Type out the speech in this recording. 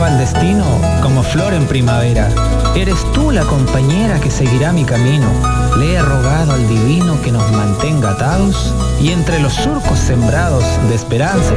esperaba el destino como flor en primavera. Eres tú la compañera que seguirá mi camino. Le he rogado al divino que nos mantenga atados y entre los surcos sembrados de esperanza